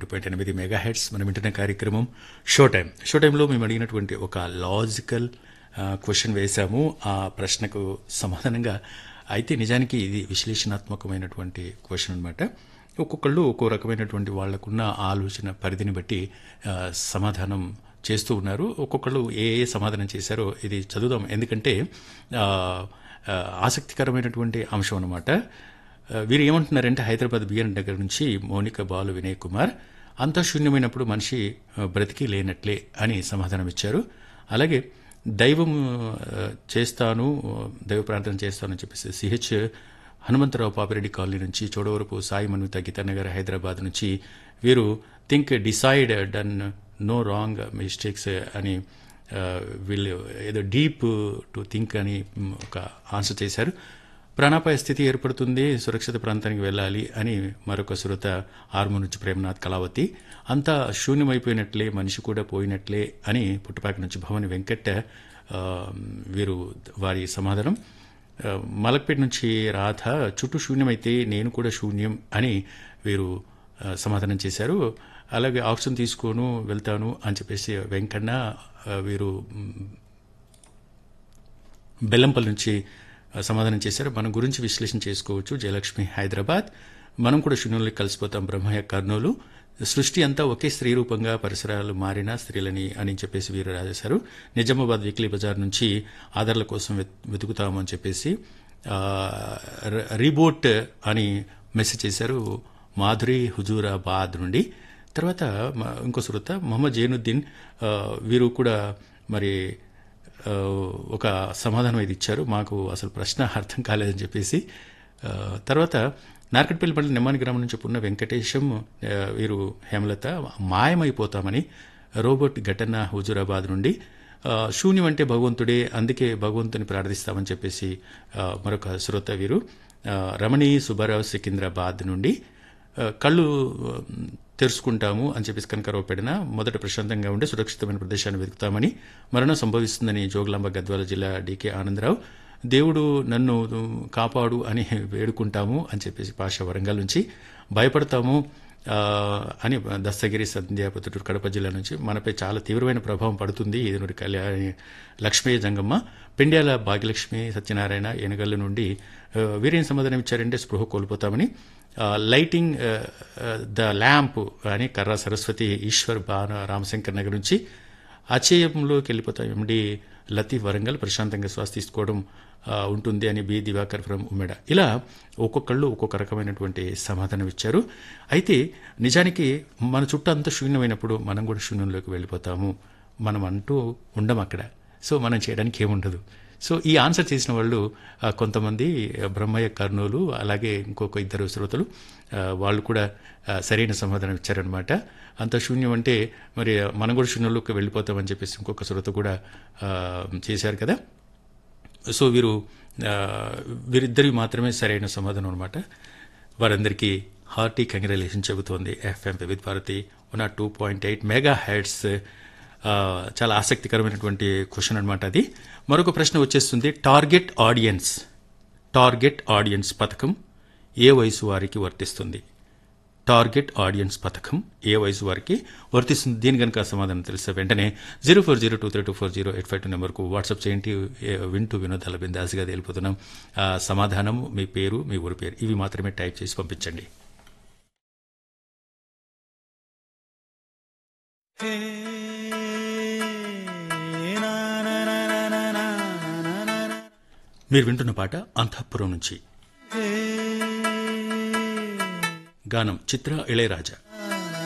102.8 mega heads మనం వింటున్న కార్యక్రమం షో టైంలో మేము అడిగినటువంటి ఒక లాజికల్ క్వశ్చన్ వేశాము. ఆ ప్రశ్నకు సమాధానంగా అయితే నిజానికి ఇది విశ్లేషణాత్మకమైనటువంటి క్వశ్చన్ అనమాట. ఒక్కొక్కళ్ళు ఒక్కో రకమైనటువంటి వాళ్ళకున్న ఆలోచన పరిధిని బట్టి సమాధానం చేస్తూ ఉన్నారు. ఒక్కొక్కళ్ళు ఏ సమాధానం చేశారో ఇది చదువుదాం, ఎందుకంటే ఆసక్తికరమైనటువంటి అంశం అనమాట. వీరు ఏమంటున్నారంటే హైదరాబాద్ బిఎన్ దగ్గర నుంచి మౌనిక, బాలు, వినయ్ కుమార్, అంతా శూన్యమైనప్పుడు మనిషి బ్రతికి లేనట్లే అని సమాధానం ఇచ్చారు. అలాగే దైవం చేస్తాను, దైవ ప్రార్థన చేస్తాను అని చెప్పేసి సిహెచ్ హనుమంతరావు పాపిరెడ్డి కాలనీ నుంచి, చోడవరపు సాయి మన్విత గీతానగర్ హైదరాబాద్ నుంచి వీరు think decide done no wrong mistakes అని వీళ్ళు ఏదో డీప్ టు థింక్ అని ఒక ఆన్సర్ చేశారు. ప్రాణాపాయ స్థితి ఏర్పడుతుంది, సురక్షిత ప్రాంతానికి వెళ్ళాలి అని మరొక శ్రోత ఆర్మూర్ నుంచి ప్రేమనాథ్ కళావతి, అంతా శూన్యమైపోయినట్లే మనిషి కూడా పోయినట్లే అని పుట్టుపాక నుంచి భవని వెంకట్ వీరు వారి సమాధానం. మలక్పేట నుంచి రాధ, చుట్టూ శూన్యమైతే నేను కూడా శూన్యం అని వీరు సమాధానం చేశారు. అలాగే ఆక్సిజన్ తీసుకోను వెళ్తాను అని చెప్పేసి వెంకన్న వీరు బెల్లంపల్లి నుంచి సమాధానం చేశారు. మన గురించి విశ్లేషణ చేసుకోవచ్చు. జయలక్ష్మి హైదరాబాద్, మనం కూడా శూన్యంలోకి కలిసిపోతాం. బ్రహ్మయ్య కర్నూలు, సృష్టి అంతా ఒకే స్త్రీ రూపంగా పరిసరాలు మారిన స్త్రీలని అని చెప్పేసి వీరు రాజేశారు. నిజామాబాద్ వీక్లీ బజార్ నుంచి ఆధార్ల కోసం వెతుకుతామని చెప్పేసి రీబోట్ అని మెసేజ్ చేశారు మాధురి హుజూరాబాద్ నుండి. తర్వాత ఇంకో శ్రోత మొహమ్మద్ జైనుద్దీన్, వీరు కూడా మరి ఒక సమాధానం ఇది ఇచ్చారు, మాకు అసలు ప్రశ్న అర్థం కాలేదని చెప్పేసి. తర్వాత నార్కట్పల్లి మండలం నెమ్మాని గ్రామం నుంచి పున్న వెంకటేశం, వీరు హేమలత, మాయమైపోతామని. రోబోట్ ఘటన హుజూరాబాద్ నుండి, శూన్యం అంటే భగవంతుడే, అందుకే భగవంతుని ప్రార్థిస్తామని చెప్పేసి మరొక శ్రోత వీరు. రమణి సుబ్బారావు సికింద్రాబాద్ నుండి, కళ్ళు తెరుచుకుంటాము అని చెప్పేసి కనకారావు పెడిన, మొదట ప్రశాంతంగా ఉండే సురక్షితమైన ప్రదేశాన్ని వెతుకుతామని. మరణం సంభవిస్తుందని జోగులాంబ గద్వాల జిల్లా డీకే ఆనందరావు, దేవుడు నన్ను కాపాడు అని వేడుకుంటాము అని చెప్పేసి పాషా వరంగల్ నుంచి. భయపడతాము అని దస్తగిరి సంధ్యా పొద్దుటూరు కడప జిల్లా నుంచి, మనపై చాలా తీవ్రమైన ప్రభావం పడుతుంది ఏదునూరి కళ్యాణి లక్ష్మీ జంగమ్మ. పెండ్యాల భాగ్యలక్ష్మి సత్యనారాయణ ఎనగల్లు నుండి వీరేం సమాధానం ఇచ్చారంటే స్పృహ కోల్పోతామని. లైటింగ్ ద ల్యాంప్ అని కర్రా సరస్వతి ఈశ్వర్ బాన రామశంకర్ నగర్ నుంచి. అచేయంలోకి వెళ్ళిపోతాం ఎండి లతీఫ్ వరంగల్, ప్రశాంతంగా శ్వాస తీసుకోవడం ఉంటుంది అని బి దివాకర్ ఫ్రమ్ ఉమెడ. ఇలా ఒక్కొక్కళ్ళు ఒక్కొక్క రకమైనటువంటి సమాధానం ఇచ్చారు. అయితే నిజానికి మన చుట్టూ అంతా శూన్యమైనప్పుడు మనం కూడా శూన్యంలోకి వెళ్ళిపోతాము, మనం అంటూ ఉండం అక్కడ. సో మనం చేయడానికి ఏముండదు. సో ఈ ఆన్సర్ చేసిన వాళ్ళు కొంతమంది బ్రహ్మయ్య కర్నూలు, అలాగే ఇంకొక ఇద్దరు శ్రోతలు, వాళ్ళు కూడా సరైన సమాధానం ఇచ్చారనమాట. అంత శూన్యం అంటే మరి మనం కూడా శూన్యంలోకి వెళ్ళిపోతామని చెప్పేసి ఇంకొక శ్రోత కూడా చేశారు కదా. సో వీరిద్దరి మాత్రమే సరైన సమాధానం అనమాట. వారందరికీ హార్టీ కంగ్రాచులేషన్ చెబుతోంది ఎఫ్ఎం వివిధ భారతి 102.8 మెగా హెడ్స్. చాలా ఆసక్తికరమైనటువంటి క్వశ్చన్ అనమాట అది. మరొక ప్రశ్న వచ్చేస్తుంది, టార్గెట్ ఆడియన్స్ పథకం ఏ వయసు వారికి వర్తిస్తుంది? టార్గెట్ ఆడియన్స్ పథకం ఏ వయసు వారికి వర్తిస్తుంది? దీని కనుక సమాధానం తెలిస్తే వెంటనే 0402324085 నెంబర్కు వాట్సాప్ చేయండి. వింటూ వినోదాల బిందాసిగా తేలిపోతున్నాం. సమాధానం, మీ పేరు, మీ ఊరి పేరు, ఇవి మాత్రమే టైప్ చేసి పంపించండి. మీరు వింటున్న పాట అంతఃపురం నుంచి. గానం చిత్ర, ఇళయరాజా.